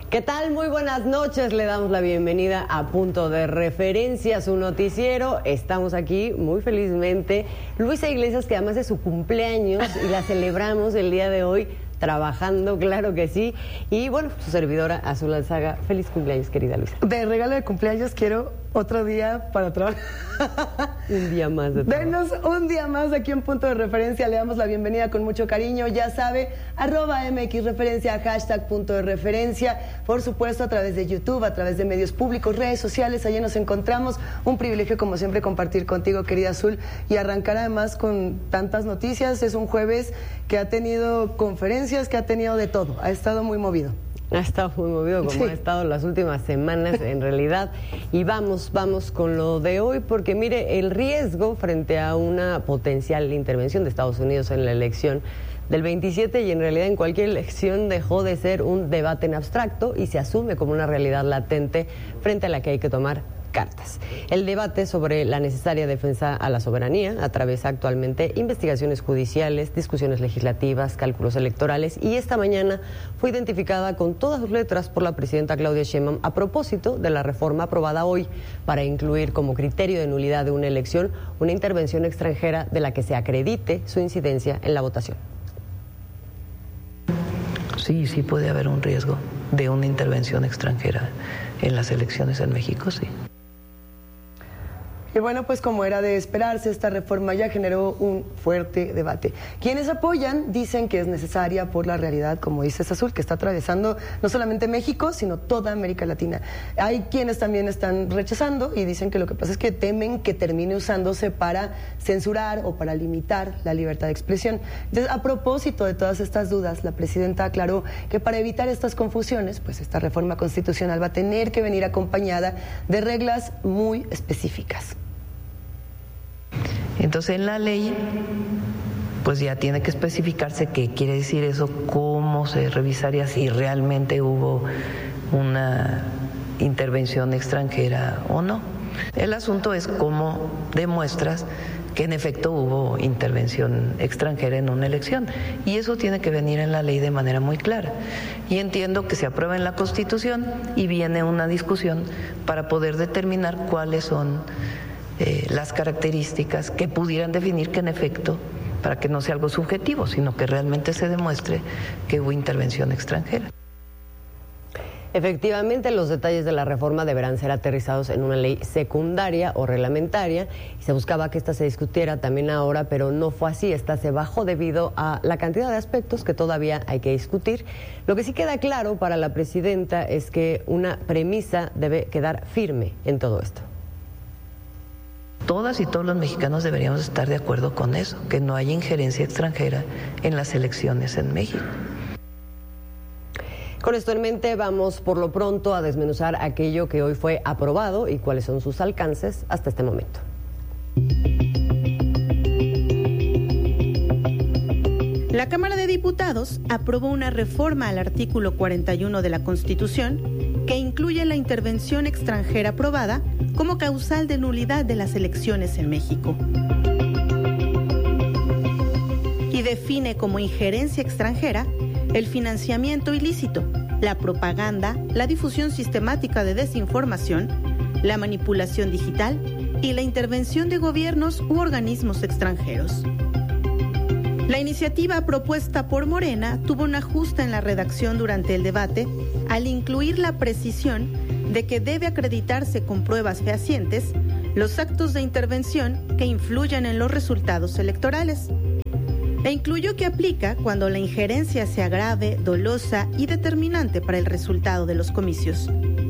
¿Qué tal? Muy buenas noches. Le damos la bienvenida a Punto de Referencia, su noticiero. Estamos aquí muy felizmente. Luisa Iglesias, que además es su cumpleaños y la celebramos el día de hoy trabajando, claro que sí. Y bueno, su servidora Azul Alzaga. Feliz cumpleaños, querida Luisa. De regalo de cumpleaños quiero otro día para trabajar. Un día más de trabajo. Denos un día más aquí en Punto de Referencia. Le damos la bienvenida con mucho cariño. Ya sabe, @MXReferencia, #Punto de Referencia. Por supuesto, a través de YouTube, a través de medios públicos, redes sociales. Allí nos encontramos. Un privilegio, como siempre, compartir contigo, querida Azul. Y arrancar además con tantas noticias. Es un jueves que ha tenido conferencias, que ha tenido de todo. Ha estado muy movido. Ha estado muy movido como ha estado las últimas semanas en realidad. Y vamos con lo de hoy, porque mire, el riesgo frente a una potencial intervención de Estados Unidos en la elección del 27 y en realidad en cualquier elección dejó de ser un debate en abstracto y se asume como una realidad latente frente a la que hay que tomar cartas. El debate sobre la necesaria defensa a la soberanía atraviesa actualmente investigaciones judiciales, discusiones legislativas, cálculos electorales y esta mañana fue identificada con todas sus letras por la presidenta Claudia Sheinbaum a propósito de la reforma aprobada hoy para incluir como criterio de nulidad de una elección una intervención extranjera de la que se acredite su incidencia en la votación. Sí puede haber un riesgo de una intervención extranjera en las elecciones en México, sí. Y bueno, pues como era de esperarse, esta reforma ya generó un fuerte debate. Quienes apoyan dicen que es necesaria por la realidad, como dices, Azul, que está atravesando no solamente México, sino toda América Latina. Hay quienes también están rechazando y dicen que lo que pasa es que temen que termine usándose para censurar o para limitar la libertad de expresión. Entonces, a propósito de todas estas dudas, la presidenta aclaró que para evitar estas confusiones, pues esta reforma constitucional va a tener que venir acompañada de reglas muy específicas. Entonces en la ley pues ya tiene que especificarse qué quiere decir eso, cómo se revisaría si realmente hubo una intervención extranjera o no. El asunto es cómo demuestras que en efecto hubo intervención extranjera en una elección y eso tiene que venir en la ley de manera muy clara. Y entiendo que se aprueba en la Constitución y viene una discusión para poder determinar cuáles son las características que pudieran definir que en efecto, para que no sea algo subjetivo, sino que realmente se demuestre que hubo intervención extranjera. Efectivamente, los detalles de la reforma deberán ser aterrizados en una ley secundaria o reglamentaria y se buscaba que esta se discutiera también ahora, pero no fue así. Esta se bajó debido a la cantidad de aspectos que todavía hay que discutir. Lo que sí queda claro para la presidenta es que una premisa debe quedar firme en todo esto. Todas y todos los mexicanos deberíamos estar de acuerdo con eso, que no haya injerencia extranjera en las elecciones en México. Con esto en mente, vamos por lo pronto a desmenuzar aquello que hoy fue aprobado y cuáles son sus alcances hasta este momento. La Cámara de Diputados aprobó una reforma al artículo 41 de la Constitución que incluye la intervención extranjera aprobada como causal de nulidad de las elecciones en México. Y define como injerencia extranjera el financiamiento ilícito, la propaganda, la difusión sistemática de desinformación, la manipulación digital y la intervención de gobiernos u organismos extranjeros. La iniciativa propuesta por Morena tuvo un ajuste en la redacción durante el debate al incluir la precisión de que debe acreditarse con pruebas fehacientes los actos de intervención que influyan en los resultados electorales. E incluyó que aplica cuando la injerencia sea grave, dolosa y determinante para el resultado de los comicios.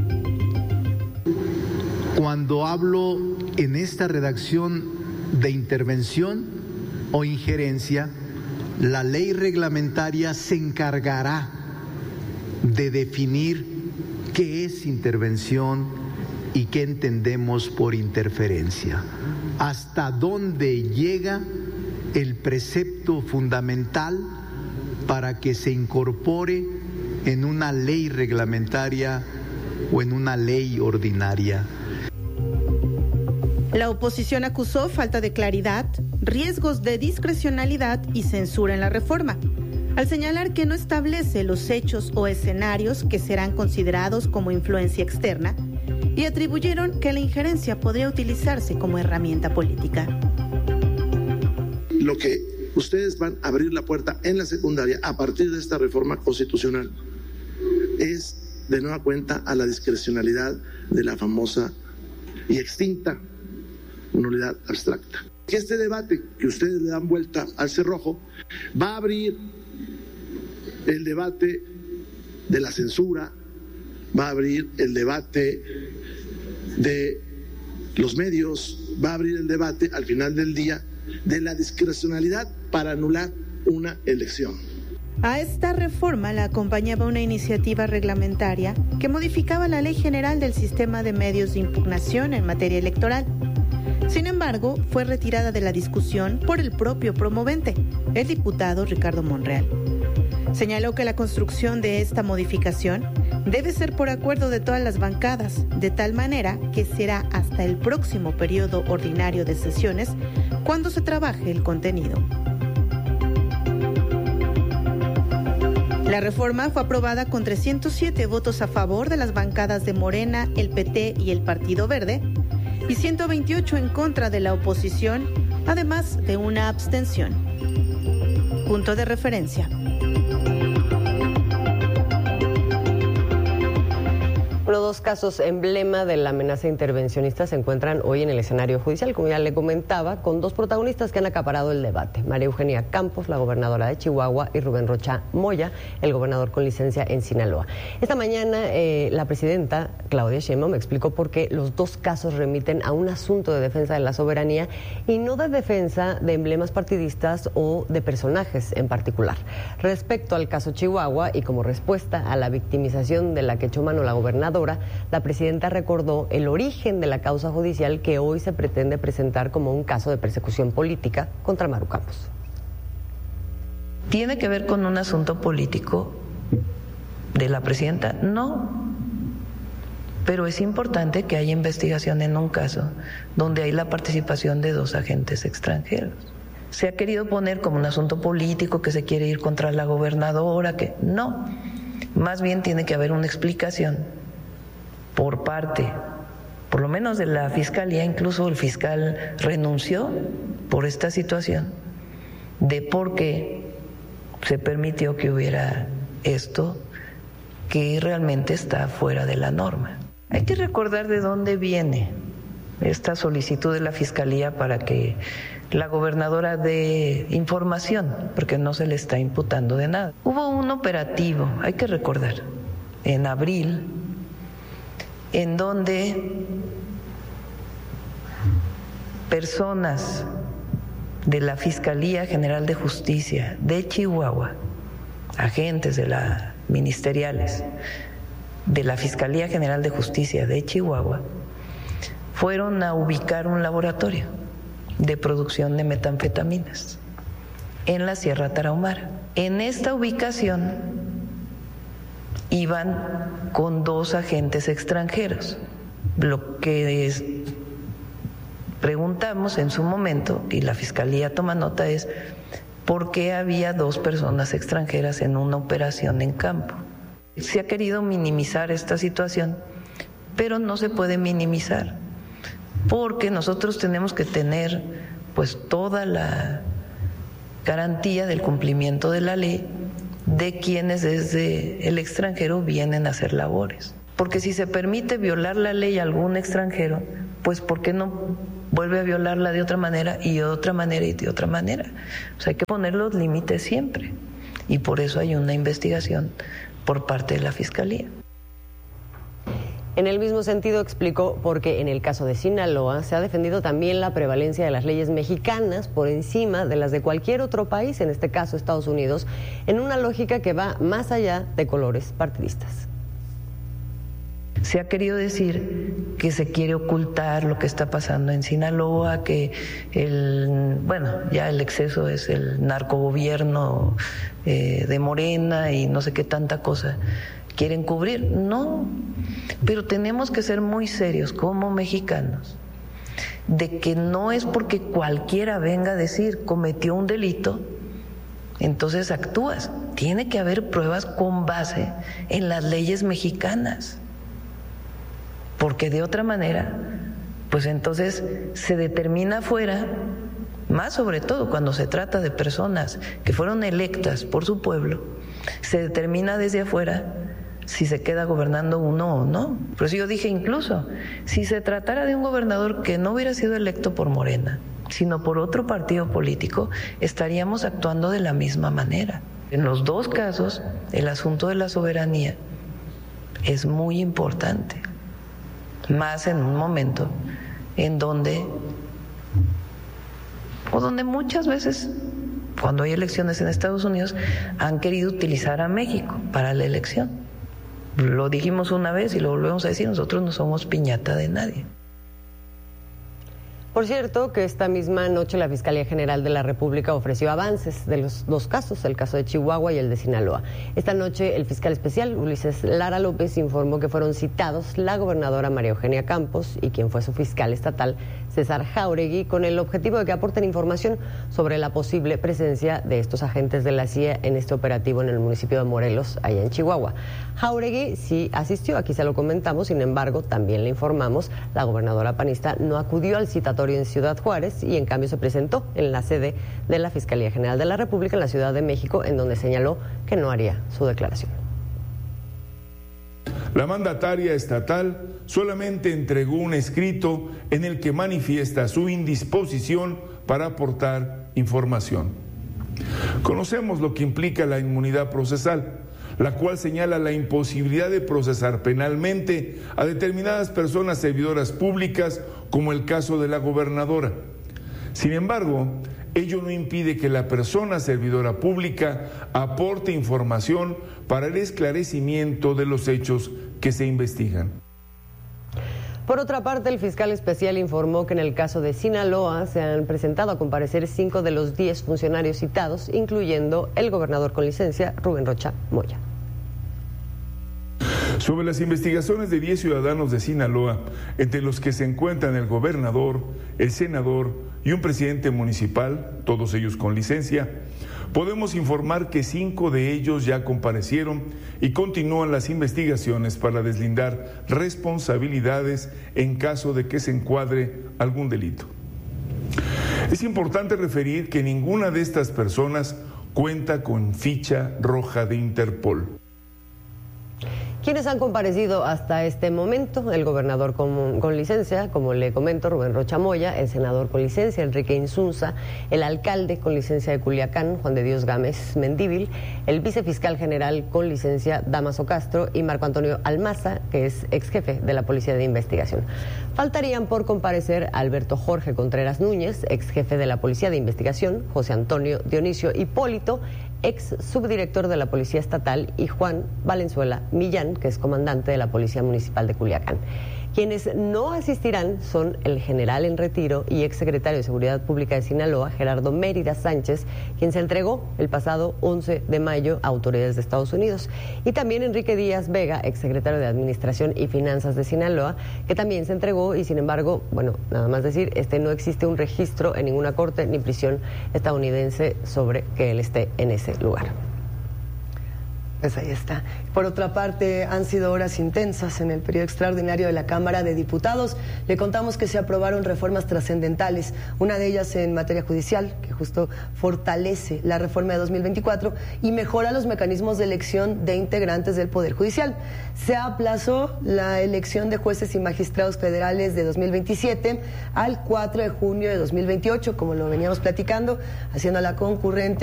Cuando hablo en esta redacción de intervención o injerencia, la ley reglamentaria se encargará de definir qué es intervención y qué entendemos por interferencia, hasta dónde llega el precepto fundamental para que se incorpore en una ley reglamentaria o en una ley ordinaria. La oposición acusó falta de claridad, riesgos de discrecionalidad y censura en la reforma. al señalar que no establece los hechos o escenarios que serán considerados como influencia externa y atribuyeron que la injerencia podría utilizarse como herramienta política. Lo que ustedes van a abrir la puerta en la secundaria a partir de esta reforma constitucional es de nueva cuenta a la discrecionalidad de la famosa y extinta nulidad abstracta. Que este debate que ustedes le dan vuelta al cerrojo va a abrir el debate de la censura, va a abrir el debate de los medios, va a abrir el debate al final del día de la discrecionalidad para anular una elección. A esta reforma la acompañaba una iniciativa reglamentaria que modificaba la Ley General del Sistema de Medios de Impugnación en materia electoral. Sin embargo, fue retirada de la discusión por el propio promovente, el diputado Ricardo Monreal. Señaló que la construcción de esta modificación debe ser por acuerdo de todas las bancadas, de tal manera que será hasta el próximo periodo ordinario de sesiones cuando se trabaje el contenido. La reforma fue aprobada con 307 votos a favor de las bancadas de Morena, el PT y el Partido Verde, y 128 en contra de la oposición, además de una abstención. Punto de referencia. Bueno, dos casos emblema de la amenaza intervencionista se encuentran hoy en el escenario judicial, como ya le comentaba, con dos protagonistas que han acaparado el debate. María Eugenia Campos, la gobernadora de Chihuahua, y Rubén Rocha Moya, el gobernador con licencia en Sinaloa. Esta mañana la presidenta Claudia Sheinbaum me explicó por qué los dos casos remiten a un asunto de defensa de la soberanía y no de defensa de emblemas partidistas o de personajes en particular. Respecto al caso Chihuahua y como respuesta a la victimización de la que echó mano la gobernadora, la presidenta recordó el origen de la causa judicial que hoy se pretende presentar como un caso de persecución política contra Maru Campos. ¿Tiene que ver con un asunto político de la presidenta? No. Pero es importante que haya investigación en un caso donde hay la participación de dos agentes extranjeros. Se ha querido poner como un asunto político que se quiere ir contra la gobernadora, que no. Más bien tiene que haber una explicación por parte, por lo menos de la Fiscalía, incluso el fiscal renunció por esta situación, de por qué se permitió que hubiera esto que realmente está fuera de la norma. Hay que recordar de dónde viene esta solicitud de la Fiscalía para que la gobernadora dé información, porque no se le está imputando de nada. Hubo un operativo, hay que recordar, en abril, en donde personas de la Fiscalía General de Justicia de Chihuahua, agentes de la ministeriales de la Fiscalía General de Justicia de Chihuahua, fueron a ubicar un laboratorio de producción de metanfetaminas en la Sierra Tarahumara. En esta ubicación iban con dos agentes extranjeros. Lo que preguntamos en su momento, y la Fiscalía toma nota, es por qué había dos personas extranjeras en una operación en campo. Se ha querido minimizar esta situación, pero no se puede minimizar, porque nosotros tenemos que tener pues toda la garantía del cumplimiento de la ley de quienes desde el extranjero vienen a hacer labores. Porque si se permite violar la ley a algún extranjero, pues ¿por qué no vuelve a violarla de otra manera y de otra manera y de otra manera? O sea, hay que poner los límites siempre, y por eso hay una investigación por parte de la Fiscalía. En el mismo sentido explicó porque en el caso de Sinaloa se ha defendido también la prevalencia de las leyes mexicanas por encima de las de cualquier otro país, en este caso Estados Unidos, en una lógica que va más allá de colores partidistas. Se ha querido decir que se quiere ocultar lo que está pasando en Sinaloa, que ya el exceso es el narcogobierno de Morena y no sé qué tanta cosa quieren cubrir. No, pero tenemos que ser muy serios como mexicanos de que no es porque cualquiera venga a decir cometió un delito, entonces actúas. tiene que haber pruebas con base en las leyes mexicanas, porque de otra manera, pues entonces se determina afuera, más sobre todo cuando se trata de personas que fueron electas por su pueblo, se determina desde afuera si se queda gobernando uno o no. Por eso yo dije incluso, si se tratara de un gobernador que no hubiera sido electo por Morena, sino por otro partido político, estaríamos actuando de la misma manera. En los dos casos, el asunto de la soberanía es muy importante, más en un momento en donde muchas veces, cuando hay elecciones en Estados Unidos, han querido utilizar a México para la elección. Lo dijimos una vez y lo volvemos a decir, nosotros no somos piñata de nadie. Por cierto, que esta misma noche la Fiscalía General de la República ofreció avances de los dos casos, el caso de Chihuahua y el de Sinaloa. Esta noche el fiscal especial Ulises Lara López informó que fueron citados la gobernadora María Eugenia Campos y quien fue su fiscal estatal, César Jáuregui, con el objetivo de que aporten información sobre la posible presencia de estos agentes de la CIA en este operativo en el municipio de Morelos, allá en Chihuahua. Jáuregui sí asistió, aquí se lo comentamos, sin embargo, también le informamos, la gobernadora panista no acudió al citatorio en Ciudad Juárez y en cambio se presentó en la sede de la Fiscalía General de la República en la Ciudad de México, en donde señaló que no haría su declaración. La mandataria estatal solamente entregó un escrito en el que manifiesta su indisposición para aportar información. Conocemos lo que implica la inmunidad procesal, la cual señala la imposibilidad de procesar penalmente a determinadas personas servidoras públicas, como el caso de la gobernadora. Sin embargo, ello no impide que la persona servidora pública aporte información para el esclarecimiento de los hechos que se investigan. Por otra parte, el fiscal especial informó que en el caso de Sinaloa se han presentado a comparecer 5 de los 10 funcionarios citados, incluyendo el gobernador con licencia, Rubén Rocha Moya. Sobre las investigaciones de 10 ciudadanos de Sinaloa, entre los que se encuentran el gobernador, el senador y un presidente municipal, todos ellos con licencia, podemos informar que 5 de ellos ya comparecieron y continúan las investigaciones para deslindar responsabilidades en caso de que se encuadre algún delito. Es importante referir que ninguna de estas personas cuenta con ficha roja de Interpol. ¿Quiénes han comparecido hasta este momento? El gobernador con licencia, como le comento, Rubén Rocha Moya, el senador con licencia, Enrique Insunza, el alcalde con licencia de Culiacán, Juan de Dios Gámez Mendívil, el vicefiscal general con licencia, Damaso Castro, y Marco Antonio Almaza, que es ex jefe de la Policía de Investigación. Faltarían por comparecer Alberto Jorge Contreras Núñez, ex jefe de la Policía de Investigación, José Antonio Dionisio Hipólito, ex subdirector de la Policía Estatal, y Juan Valenzuela Millán, que es comandante de la Policía Municipal de Culiacán. Quienes no asistirán son el general en retiro y exsecretario de Seguridad Pública de Sinaloa, Gerardo Mérida Sánchez, quien se entregó el pasado 11 de mayo a autoridades de Estados Unidos, y también Enrique Díaz Vega, exsecretario de Administración y Finanzas de Sinaloa, que también se entregó y sin embargo, nada más decir, no existe un registro en ninguna corte ni prisión estadounidense sobre que él esté en ese lugar. Pues ahí está. Por otra parte, han sido horas intensas en el periodo extraordinario de la Cámara de Diputados. Le contamos que se aprobaron reformas trascendentales, una de ellas en materia judicial, que justo fortalece la reforma de 2024 y mejora los mecanismos de elección de integrantes del Poder Judicial. Se aplazó la elección de jueces y magistrados federales de 2027 al 4 de junio de 2028, como lo veníamos platicando, haciendo la concurrente